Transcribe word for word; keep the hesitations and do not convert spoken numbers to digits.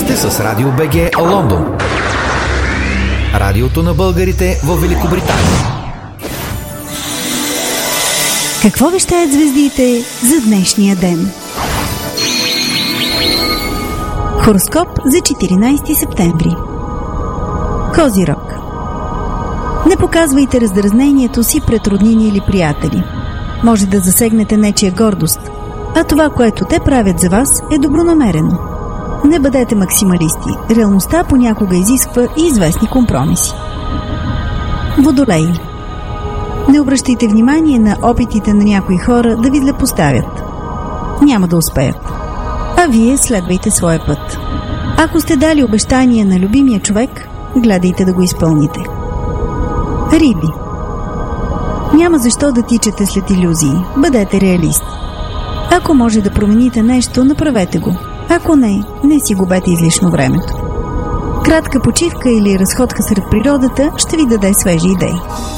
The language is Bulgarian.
сте с Радио БГ Лондон. Радиото на българите в Великобритания. Какво вещаят звездите за днешния ден? Хороскоп за четиринайсети септември. Козирог. Не показвайте раздразнението си пред роднини или приятели. Може да засегнете нечия гордост, а това, което те правят за вас, е добронамерено. Не бъдете максималисти. Реалността понякога изисква и известни компромиси. Водолей. Не обръщайте внимание на опитите на някои хора да ви злепоставят. Няма да успеят. А вие следвайте своя път. Ако сте дали обещание на любимия човек, гледайте да го изпълните. Риби. Няма защо да тичате след илюзии. Бъдете реалист. Ако може да промените нещо, направете го. Ако не, не си губете излишно времето. Кратка почивка или разходка сред природата ще ви даде свежи идеи.